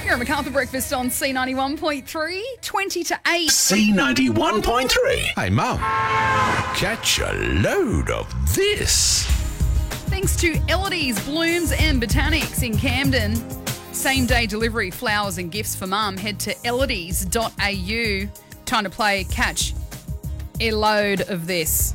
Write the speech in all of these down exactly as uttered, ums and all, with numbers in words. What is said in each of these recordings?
You're at MacArthur Breakfast on C ninety-one point three, twenty to eight. C ninety-one point three. Hey, Mum, catch a load of this. Thanks to Elodie's Blooms and Botanics in Camden. Same day delivery, flowers and gifts for mum. Head to elodies dot a u. Time to play catch a load of this.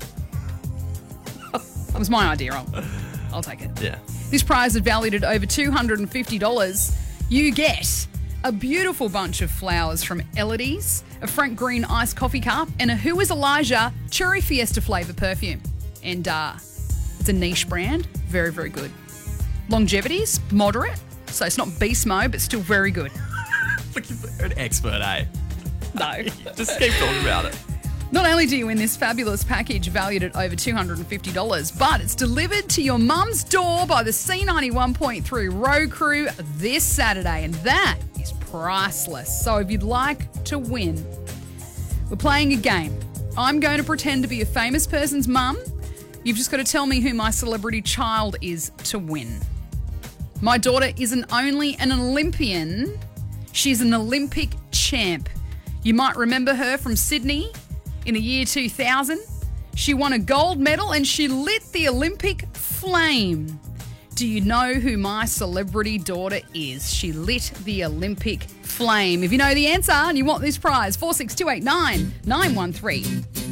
That was my idea. I'll, I'll take it. Yeah. This prize is valued at over two hundred fifty dollars. You get a beautiful bunch of flowers from Elodie's, a Frank Green iced coffee cup, and a Who is Elijah Cherry Fiesta flavour perfume. And uh, it's a niche brand. Very, very good. Longevity's moderate, so it's not beast mode, but still very good. Look, you're an expert, eh? No. Just keep talking about it. Not only do you win this fabulous package valued at over two hundred fifty dollars, but it's delivered to your mum's door by the C ninety-one point three Road Crew this Saturday, and that is priceless. So if you'd like to win, we're playing a game. I'm going to pretend to be a famous person's mum. You've just got to tell me who my celebrity child is to win. My daughter isn't only an Olympian, she's an Olympic champ. You might remember her from Sydney in the year two thousand. She won a gold medal and she lit the Olympic flame. Do you know who my celebrity daughter is? She lit the Olympic flame. If you know the answer and you want this prize, four six two eight nine nine one three.